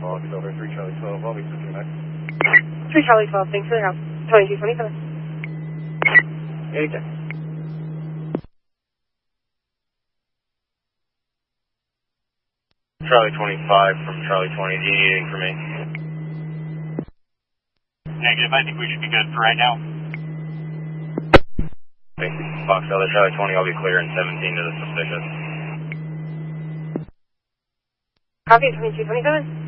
Fox over 3 Charlie 12, I'll be switching next. 3 Charlie 12, thanks for the help. 2227. Anytime. Charlie 25 from Charlie 20, do you need anything from me? Negative, I think we should be good for right now. Thank you. Fox Delta Charlie 20, I'll be clearing 17 to the suspicious. Copy, 2227.